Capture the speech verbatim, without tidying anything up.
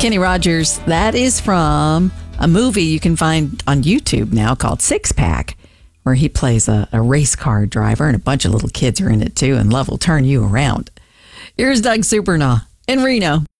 Kenny Rogers, that is from a movie you can find on YouTube now called Six Pack, where he plays a, a race car driver, and a bunch of little kids are in it too, and love will turn you around. Here's Doug Supernaw in Reno.